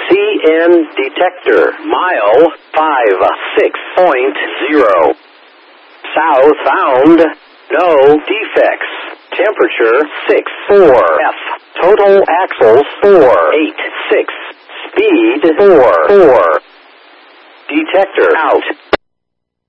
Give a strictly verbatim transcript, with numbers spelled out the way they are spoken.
C N detector. Mile five six point zero. South found. No defects. Temperature six four F. Total axles four eight six. Speed four four. Detector out.